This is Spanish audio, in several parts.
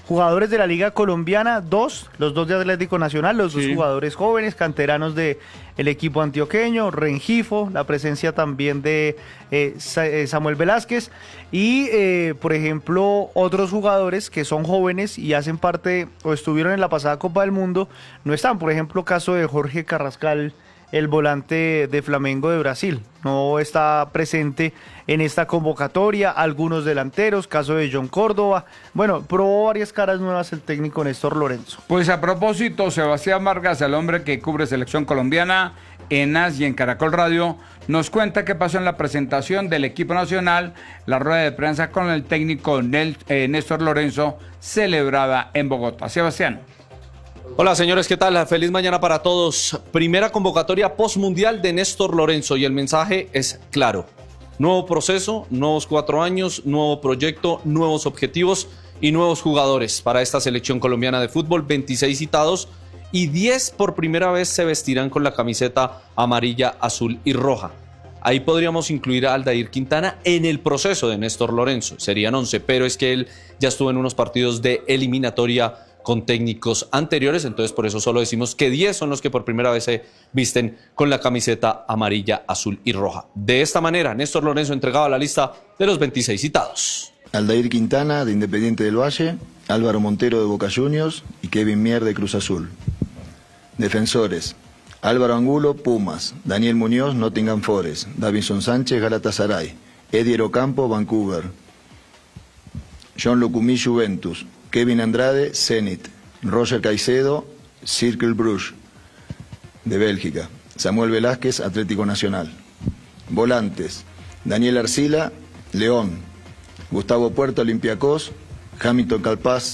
jugadores de la Liga Colombiana, los dos de Atlético Nacional, los dos jugadores jóvenes, canteranos de el equipo antioqueño, Rengifo, la presencia también de Samuel Velázquez y, por ejemplo, otros jugadores que son jóvenes y hacen parte o estuvieron en la pasada Copa del Mundo, no están. Por ejemplo, caso de Jorge Carrascal, el volante de Flamengo de Brasil, no está presente en esta convocatoria. Algunos delanteros, caso de John Córdoba. Bueno, probó varias caras nuevas el técnico Néstor Lorenzo. Pues a propósito, Sebastián Vargas, el hombre que cubre selección colombiana en AS y en Caracol Radio, nos cuenta qué pasó en la presentación del equipo nacional, la rueda de prensa con el técnico Néstor Lorenzo, celebrada en Bogotá. Sebastián. Hola señores, ¿qué tal? Feliz mañana para todos. Primera convocatoria postmundial de Néstor Lorenzo y el mensaje es claro. Nuevo proceso, nuevos 4 años, nuevo proyecto, nuevos objetivos y nuevos jugadores para esta selección colombiana de fútbol. 26 citados y 10 por primera vez se vestirán con la camiseta amarilla, azul y roja. Ahí podríamos incluir a Aldair Quintana en el proceso de Néstor Lorenzo. Serían 11, pero es que él ya estuvo en unos partidos de eliminatoria con técnicos anteriores, entonces por eso solo decimos que 10 son los que por primera vez se visten con la camiseta amarilla, azul y roja. De esta manera, Néstor Lorenzo entregaba la lista de los 26 citados. Aldair Quintana, de Independiente del Valle, Álvaro Montero, de Boca Juniors, y Kevin Mier, de Cruz Azul. Defensores: Álvaro Angulo, Pumas; Daniel Muñoz, Nottingham Forest; Davinson Sánchez, Galatasaray; Edier Ocampo, Vancouver; John Lucumí, Juventus; Kevin Andrade, Zenit; Roger Caicedo, Cercle Bruges, de Bélgica; Samuel Velázquez, Atlético Nacional. Volantes: Daniel Arcila, León; Gustavo Puerta, Olympiacos; Hamilton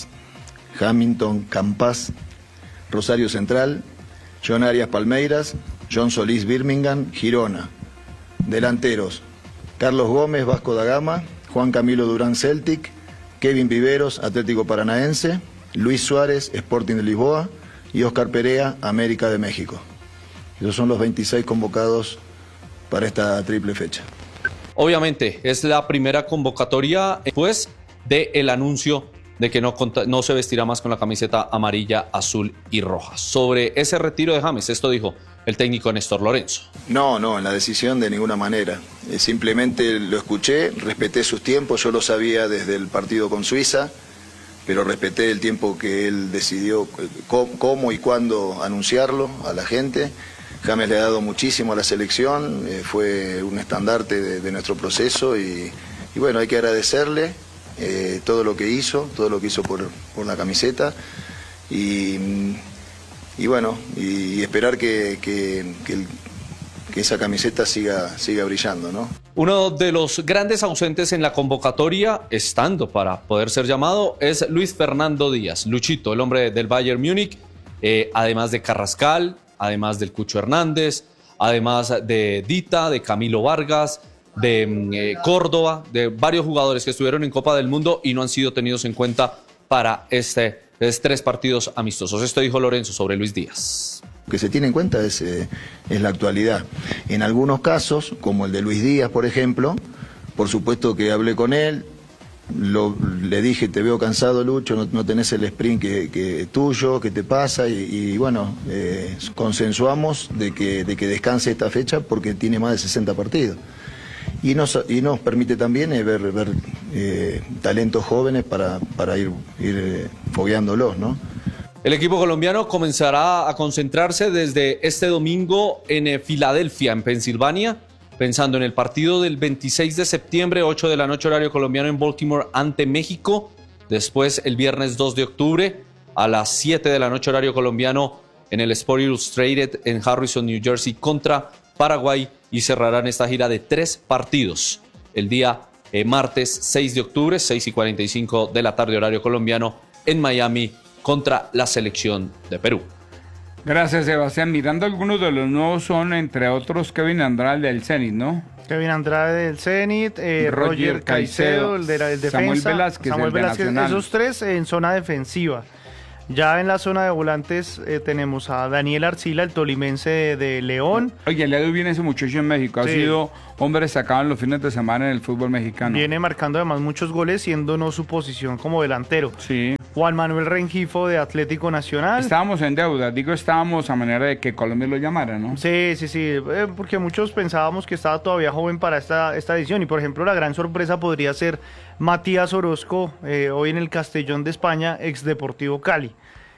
Campas, Rosario Central; John Arias, Palmeiras; John Solís, Birmingham, Girona. Delanteros: Carlos Gómez, Vasco da Gama; Juan Camilo Durán, Celtic; Kevin Viveros, Atlético Paranaense; Luis Suárez, Sporting de Lisboa; y Oscar Perea, América de México. Esos son los 26 convocados para esta triple fecha. Obviamente es la primera convocatoria después del anuncio de que no se vestirá más con la camiseta amarilla, azul y roja. Sobre ese retiro de James, esto dijo el técnico Néstor Lorenzo. No, en la decisión de ninguna manera. Simplemente lo escuché, respeté sus tiempos, yo lo sabía desde el partido con Suiza, pero respeté el tiempo que él decidió cómo y cuándo anunciarlo a la gente. James le ha dado muchísimo a la selección, fue un estandarte de nuestro proceso y bueno, hay que agradecerle todo lo que hizo por la camiseta y bueno, y esperar que esa camiseta siga brillando, ¿no? Uno de los grandes ausentes en la convocatoria, estando para poder ser llamado, es Luis Fernando Díaz, Luchito, el hombre del Bayern Múnich, además de Carrascal, además del Cucho Hernández, además de Dita, de Camilo Vargas, de Córdoba, de varios jugadores que estuvieron en Copa del Mundo y no han sido tenidos en cuenta para estos 3 partidos amistosos. Esto dijo Lorenzo sobre Luis Díaz. Lo que se tiene en cuenta es la actualidad. En algunos casos, como el de Luis Díaz, por ejemplo, por supuesto que hablé con él, le dije, te veo cansado, Lucho, no tenés el sprint que tuyo, ¿qué te pasa? Y bueno, consensuamos de que descanse esta fecha porque tiene más de 60 partidos. Y nos permite también ver talentos jóvenes para ir fogueándolos, ¿no? El equipo colombiano comenzará a concentrarse desde este domingo en Filadelfia, en Pensilvania, pensando en el partido del 26 de septiembre, 8 de la noche horario colombiano en Baltimore ante México. Después el viernes 2 de octubre a las 7 de la noche horario colombiano en el Sport Illustrated en Harrison, New Jersey contra Paraguay y cerrarán esta gira de 3 partidos el día martes 6 de octubre, 6:45 de la tarde horario colombiano en Miami contra la selección de Perú. Gracias, Sebastián. Mirando algunos de los nuevos son, entre otros, Kevin Andrade del Zenit, ¿no? Kevin Andrade del Zenit, Roger Caicedo, el defensa, Samuel Velázquez, esos 3 en zona defensiva. Ya en la zona de volantes tenemos a Daniel Arcila, el tolimense de León. Oye, le ha ido bien ese muchacho en México. Ha sido hombre destacado en los fines de semana en el fútbol mexicano. Viene marcando además muchos goles, siendo no su posición como delantero. Sí. Juan Manuel Rengifo de Atlético Nacional. Estábamos en deuda, digo estábamos a manera de que Colombia lo llamara, ¿no? Sí, porque muchos pensábamos que estaba todavía joven para esta edición, y por ejemplo la gran sorpresa podría ser Matías Orozco, hoy en el Castellón de España, ex Deportivo Cali.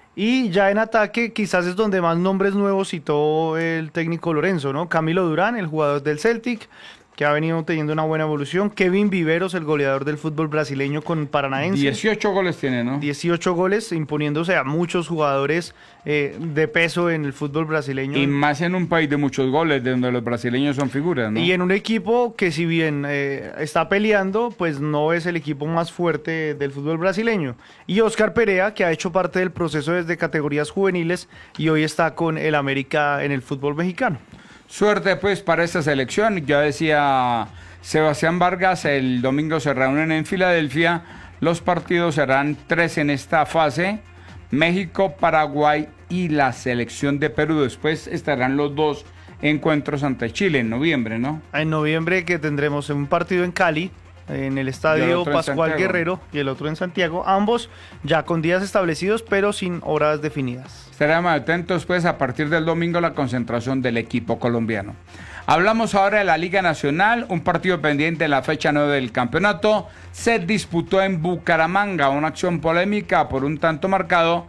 Y ya en ataque quizás es donde más nombres nuevos citó el técnico Lorenzo, ¿no? Camilo Durán, el jugador del Celtic, que ha venido teniendo una buena evolución. Kevin Viveros, el goleador del fútbol brasileño con Paranaense. 18 goles tiene, ¿no? 18 goles, imponiéndose a muchos jugadores de peso en el fútbol brasileño. Y más en un país de muchos goles, de donde los brasileños son figuras, ¿no? Y en un equipo que si bien está peleando, pues no es el equipo más fuerte del fútbol brasileño. Y Oscar Perea, que ha hecho parte del proceso desde categorías juveniles y hoy está con el América en el fútbol mexicano. Suerte pues para esta selección. Ya decía Sebastián Vargas, el domingo se reúnen en Filadelfia. Los partidos serán 3 en esta fase: México, Paraguay y la selección de Perú. Después estarán los 2 encuentros ante Chile en noviembre, ¿no? En noviembre, que tendremos un partido en Cali, en el estadio Pascual Guerrero, y el otro en Santiago, ambos ya con días establecidos pero sin horas definidas. Estaremos atentos pues a partir del domingo la concentración del equipo colombiano. Hablamos ahora de la Liga Nacional, un partido pendiente en la fecha 9 del campeonato. Se disputó en Bucaramanga, una acción polémica por un tanto marcado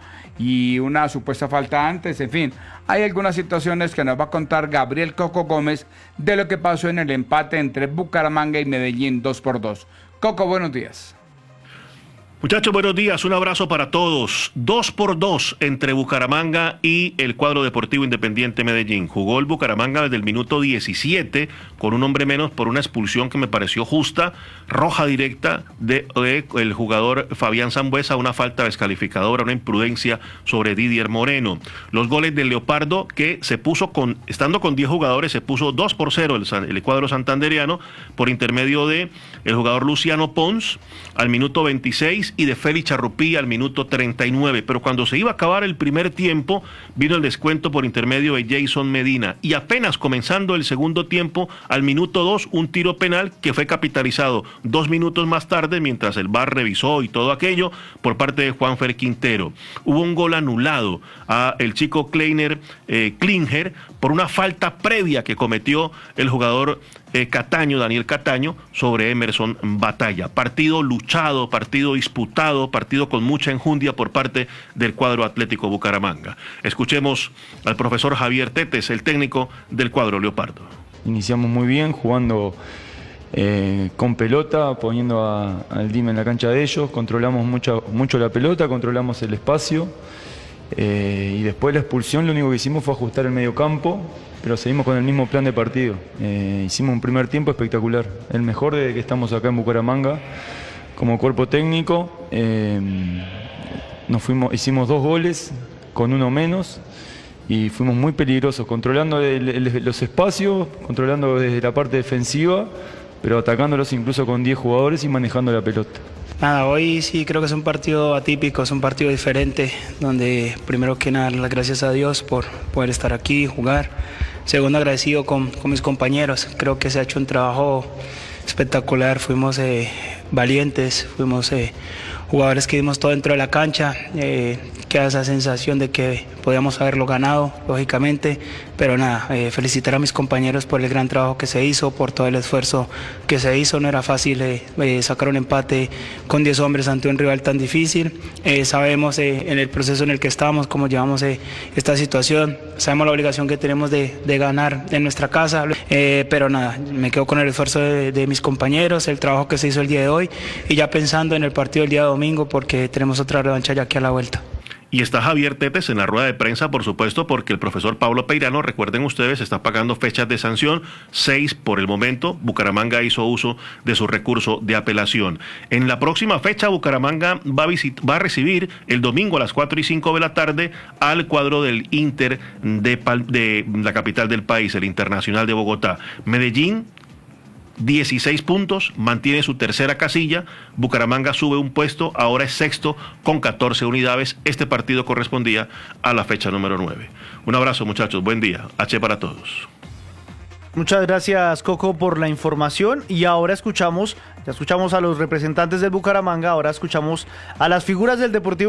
y una supuesta falta antes. En fin, hay algunas situaciones que nos va a contar Gabriel Coco Gómez de lo que pasó en el empate entre Bucaramanga y Medellín 2-2. Coco, buenos días. Muchachos, buenos días, un abrazo para todos. 2-2 entre Bucaramanga y el cuadro deportivo Independiente Medellín. Jugó el Bucaramanga desde el minuto 17 con un hombre menos por una expulsión que me pareció justa, roja directa de el jugador Fabián Sambuesa, una falta descalificadora, una imprudencia sobre Didier Moreno. Los goles del Leopardo, que se puso estando con 10 jugadores, se puso 2-0 el cuadro santandereano por intermedio de el jugador Luciano Pons al minuto 26 y de Félix Charrupí al minuto 39, pero cuando se iba a acabar el primer tiempo vino el descuento por intermedio de Jason Medina, y apenas comenzando el segundo tiempo, al minuto 2, un tiro penal que fue capitalizado 2 minutos más tarde mientras el VAR revisó y todo aquello por parte de Juanfer Quintero. Hubo un gol anulado a el chico Klinger por una falta previa que cometió el jugador Daniel Cataño sobre Emerson Batalla. Partido luchado, partido disputado, partido con mucha enjundia por parte del cuadro Atlético Bucaramanga. Escuchemos al profesor Javier Tetes, el técnico del cuadro Leopardo. Iniciamos muy bien, jugando con pelota, poniendo al DIM en la cancha de ellos, controlamos mucho la pelota, controlamos el espacio, y después la expulsión lo único que hicimos fue ajustar el medio campo, pero seguimos con el mismo plan de partido. Hicimos un primer tiempo espectacular, el mejor desde que estamos acá en Bucaramanga como cuerpo técnico. Hicimos 2 goles con 1 menos y fuimos muy peligrosos, controlando los espacios, controlando desde la parte defensiva, pero atacándolos incluso con 10 jugadores y manejando la pelota. Nada, hoy sí creo que es un partido atípico, es un partido diferente, donde primero que nada las gracias a Dios por poder estar aquí y jugar. Segundo, agradecido con mis compañeros, creo que se ha hecho un trabajo espectacular, fuimos valientes, fuimos jugadores que dimos todo dentro de la cancha, queda esa sensación de que podíamos haberlo ganado, lógicamente, pero nada, felicitar a mis compañeros por el gran trabajo que se hizo, por todo el esfuerzo que se hizo. No era fácil sacar un empate con 10 hombres ante un rival tan difícil. Sabemos en el proceso en el que estamos, cómo llevamos esta situación, sabemos la obligación que tenemos de ganar en nuestra casa, pero nada, me quedo con el esfuerzo de mis compañeros, el trabajo que se hizo el día de hoy y ya pensando en el partido del día domingo, porque tenemos otra revancha ya aquí a la vuelta. Y está Javier Tetes en la rueda de prensa, por supuesto, porque el profesor Pablo Peirano, recuerden ustedes, está pagando fechas de sanción, 6 por el momento. Bucaramanga hizo uso de su recurso de apelación. En la próxima fecha, Bucaramanga va a recibir el domingo a las 4:05 de la tarde al cuadro del Inter de la capital del país, el Internacional de Bogotá. Medellín, 16 puntos, mantiene su tercera casilla. Bucaramanga sube un puesto, ahora es sexto con 14 unidades. Este partido correspondía a la fecha número 9. Un abrazo, muchachos, buen día. H para todos. Muchas gracias, Coco, por la información. Y ahora ya escuchamos a los representantes del Bucaramanga, ahora escuchamos a las figuras del Deportivo